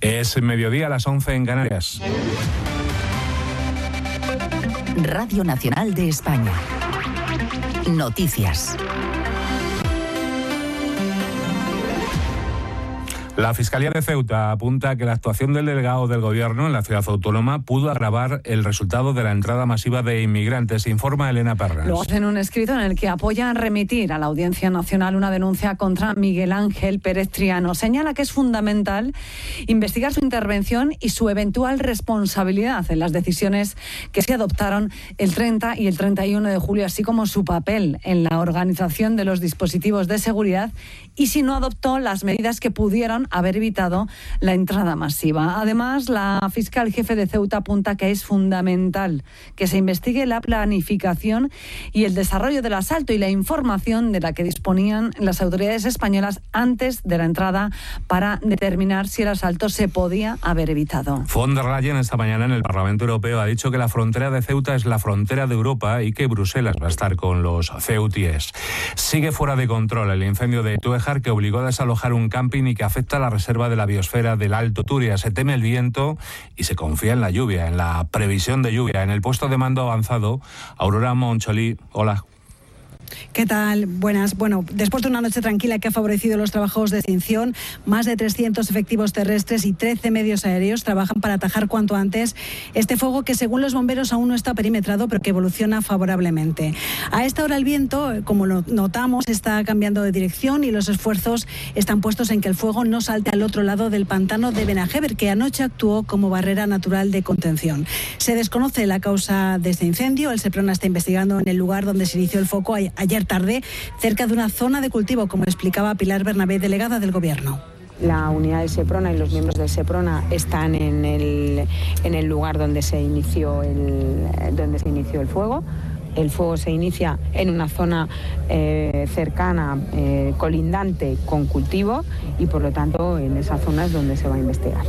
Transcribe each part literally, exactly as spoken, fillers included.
Es mediodía a las once en Canarias. Radio Nacional de España. Noticias. La Fiscalía de Ceuta apunta que la actuación del delegado del Gobierno en la ciudad autónoma pudo agravar el resultado de la entrada masiva de inmigrantes, informa Elena Parras. Lo hace en un escrito en el que apoyan remitir a la Audiencia Nacional una denuncia contra Miguel Ángel Pérez Triano. Señala que es fundamental investigar su intervención y su eventual responsabilidad en las decisiones que se adoptaron el treinta y el treinta y uno de julio, así como su papel en la organización de los dispositivos de seguridad y si no adoptó las medidas que pudieron haber evitado la entrada masiva. Además, la fiscal jefe de Ceuta apunta que es fundamental que se investigue la planificación y el desarrollo del asalto y la información de la que disponían las autoridades españolas antes de la entrada para determinar si el asalto se podía haber evitado. Von der Leyen esta mañana en el Parlamento Europeo ha dicho que la frontera de Ceuta es la frontera de Europa y que Bruselas va a estar con los ceutíes. Sigue fuera de control el incendio de Túejar, que obligó a desalojar un camping y que afecta a la reserva de la biosfera del Alto Turia. Se teme el viento y se confía en la lluvia, en la previsión de lluvia. En el puesto de mando avanzado, Aurora Moncholí, hola. ¿Qué tal? Buenas. Bueno, después de una noche tranquila que ha favorecido los trabajos de extinción, más de trescientos efectivos terrestres y trece medios aéreos trabajan para atajar cuanto antes este fuego que, según los bomberos, aún no está perimetrado, pero que evoluciona favorablemente. A esta hora el viento, como lo notamos, está cambiando de dirección y los esfuerzos están puestos en que el fuego no salte al otro lado del pantano de Benajever, que anoche actuó como barrera natural de contención. Se desconoce la causa de este incendio. El Seprona está investigando en el lugar donde se inició el foco ayer tarde, cerca de una zona de cultivo, como explicaba Pilar Bernabé, delegada del Gobierno. La unidad del Seprona y los miembros del Seprona están en el, en el lugar donde se inició el, donde se inició el fuego. El fuego se inicia en una zona eh, cercana, eh, colindante con cultivo, y por lo tanto en esa zona es donde se va a investigar.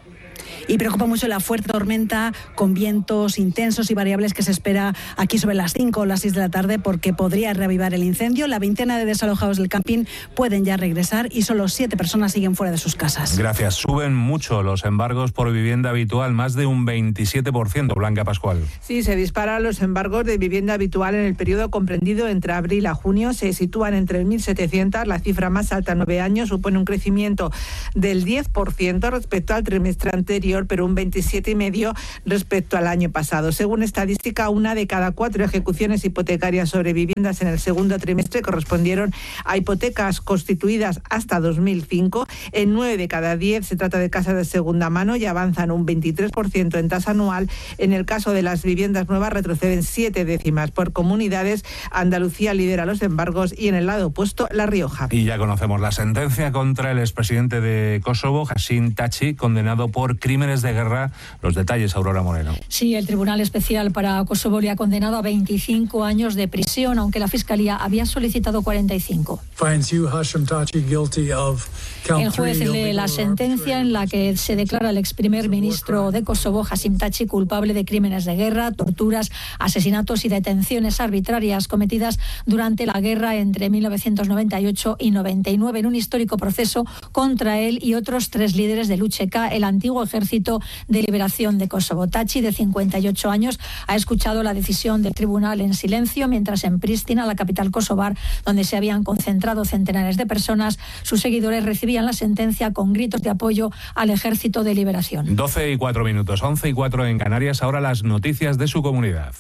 Y preocupa mucho la fuerte tormenta con vientos intensos y variables que se espera aquí sobre las cinco o las seis de la tarde, porque podría reavivar el incendio. La veintena de desalojados del camping pueden ya regresar y solo siete personas siguen fuera de sus casas. Gracias. Suben mucho los embargos por vivienda habitual, más de un veintisiete por ciento. Blanca Pascual. Sí, se disparan los embargos de vivienda habitual en el periodo comprendido entre abril a junio. Se sitúan en tres mil setecientos, la cifra más alta en nueve años. Supone un crecimiento del diez por ciento respecto al trimestre anterior, pero un veintisiete coma cinco por ciento respecto al año pasado. Según estadística, una de cada cuatro ejecuciones hipotecarias sobre viviendas en el segundo trimestre correspondieron a hipotecas constituidas hasta dos mil cinco. En nueve de cada diez se trata de casas de segunda mano y avanzan un veintitrés por ciento en tasa anual. En el caso de las viviendas nuevas retroceden siete décimas por comunidades. Andalucía lidera los embargos y en el lado opuesto La Rioja. Y ya conocemos la sentencia contra el expresidente de Kosovo, Hashim Thaçi, condenado por crímenes de guerra. Los detalles, Aurora Moreno. Sí, el Tribunal Especial para Kosovo le ha condenado a veinticinco años de prisión, aunque la Fiscalía había solicitado cuarenta y cinco. El juez lee la sentencia en la que se declara al ex primer ministro de Kosovo, Hashim Thaçi, culpable de crímenes de guerra, torturas, asesinatos y detenciones arbitrarias cometidas durante la guerra entre mil novecientos noventa y ocho y noventa y nueve, en un histórico proceso contra él y otros tres líderes del U C K, el antiguo ejército de liberación de Kosovo. Thaçi, de cincuenta y ocho años, ha escuchado la decisión del tribunal en silencio, mientras en Pristina, la capital kosovar, donde se habían concentrado centenares de personas, sus seguidores recibían la sentencia con gritos de apoyo al ejército de liberación. doce y cuatro minutos, once y cuatro en Canarias. Ahora las noticias de su comunidad.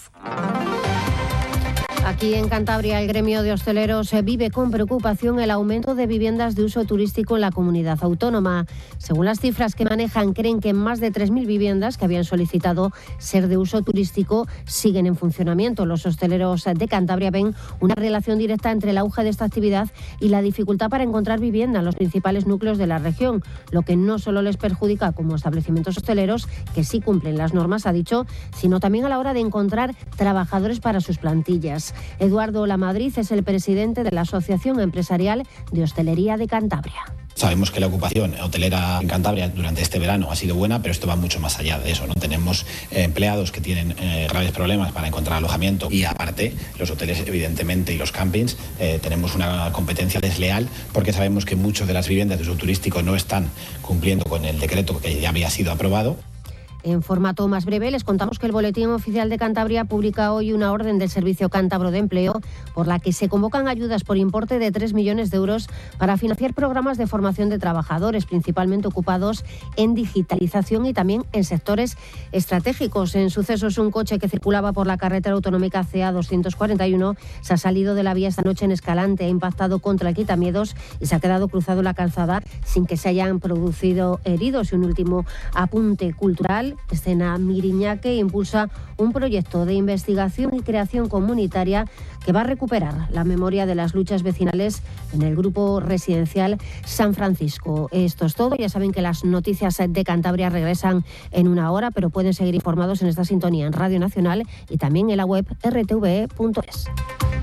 Aquí en Cantabria, el gremio de hosteleros vive con preocupación el aumento de viviendas de uso turístico en la comunidad autónoma. Según las cifras que manejan, creen que más de tres mil viviendas que habían solicitado ser de uso turístico siguen en funcionamiento. Los hosteleros de Cantabria ven una relación directa entre el auge de esta actividad y la dificultad para encontrar vivienda en los principales núcleos de la región, lo que no solo les perjudica como establecimientos hosteleros, que sí cumplen las normas, ha dicho, sino también a la hora de encontrar trabajadores para sus plantillas. Eduardo Lamadrid es el presidente de la Asociación Empresarial de Hostelería de Cantabria. Sabemos que la ocupación hotelera en Cantabria durante este verano ha sido buena, pero esto va mucho más allá de eso, ¿no? Tenemos eh, empleados que tienen eh, graves problemas para encontrar alojamiento y aparte los hoteles evidentemente y los campings eh, tenemos una competencia desleal porque sabemos que muchas de las viviendas de uso turístico no están cumpliendo con el decreto que ya había sido aprobado. En formato más breve, les contamos que el Boletín Oficial de Cantabria publica hoy una orden del Servicio Cántabro de Empleo por la que se convocan ayudas por importe de tres millones de euros para financiar programas de formación de trabajadores, principalmente ocupados en digitalización y también en sectores estratégicos. En sucesos, un coche que circulaba por la carretera autonómica C A doscientos cuarenta y uno se ha salido de la vía esta noche en Escalante, ha impactado contra el quitamiedos y se ha quedado cruzado en la calzada sin que se hayan producido heridos. Y un último apunte cultural. Escena Miriñaque impulsa un proyecto de investigación y creación comunitaria que va a recuperar la memoria de las luchas vecinales en el grupo residencial San Francisco. Esto es todo. Ya saben que las noticias de Cantabria regresan en una hora, pero pueden seguir informados en esta sintonía en Radio Nacional y también en la web r t v e punto es.